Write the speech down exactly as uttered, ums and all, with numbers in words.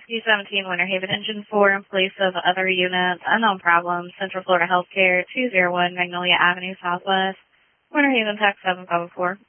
D seventeen Winter Haven Engine four in place of other units, unknown problems, Central Florida Healthcare, two oh one Magnolia Avenue Southwest, Winter Haven Tech seven seven four.